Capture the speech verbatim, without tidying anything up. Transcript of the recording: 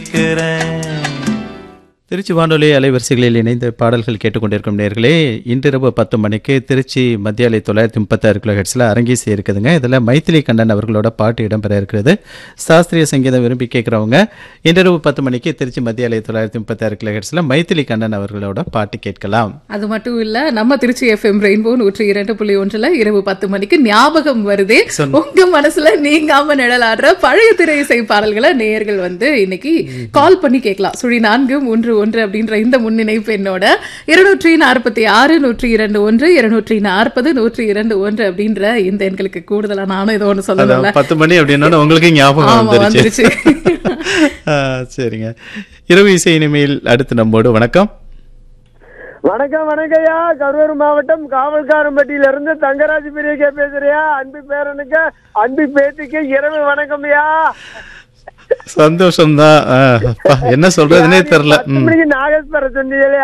திருச்சி வானொலி அலைவரிசைகளில் இணைந்த பாடல்கள் கேட்டுக்கொண்டிருக்கும் நேர்களே, இன்றிரவு பத்து மணிக்கு திருச்சி மத்திய அலை தொள்ளாயிரத்தி முப்பத்தாறு கிலோ ஹெட்ஸில் அரங்கேசி இருக்குதுங்க. இதில் மைத்திலி கண்ணன் அவர்களோட பாட்டு இடம்பெற இருக்கிறது. சாஸ்திரிய சங்கீதம் விரும்பி கேட்குறவங்க இன்றிரவு பத்து மணிக்கு திருச்சி மத்திய அலை தொள்ளாயிரத்தி முப்பத்தாறு கிலோ ஹெட்ஸில் மைத்திலி கண்ணன் அவர்களோட பாட்டு கேட்கலாம். அது மட்டும் இல்ல, நம்ம திருச்சி எஃப்எம் ரெயின்போ நூற்றி இரண்டு புள்ளி ஒன்றுல இரவு பத்து மணிக்கு ஞாபகம் வருதே, உங்க மனசுல நீங்காம நிழலாடுற பழைய திரை இசை பாடல்களை நேயர்கள் வந்து இன்னைக்கு கால் பண்ணி கேட்கலாம். சுழி நான்கு மூன்று ஒன்று அப்படின்ற இந்த முன்னிணைப்பு என்னோட இருநூற்றி நாற்பத்தி ஆறு நூற்றி இரண்டு ஒன்று இருநூற்றி நாற்பது நூற்றி இரண்டு ஒன்று அப்படின்ற இந்த எண்களுக்கு கூடுதலா நானும் ஏதோ ஒண்ணு சொல்லல. பத்து மணி அப்படின்னா உங்களுக்கு ஞாபகம் வந்துருச்சு. சரிங்க. இரவு இசை இனிமேல் அடுத்து நம்மோடு வணக்கம். வணக்கம் வணக்கம்யா. கரூர் மாவட்டம் காவல்காரம்பட்டியில இருந்து தங்கராஜ் பெரிய பேசுறியா. அன்பு பேரனுக்கு அன்பு பேத்திக்கு இரவு வணக்கம்யா. சந்தோஷம் தான். என்ன சொல்றதுன்னே தெரியல. நாகேஸ்வர சொன்னீங்களே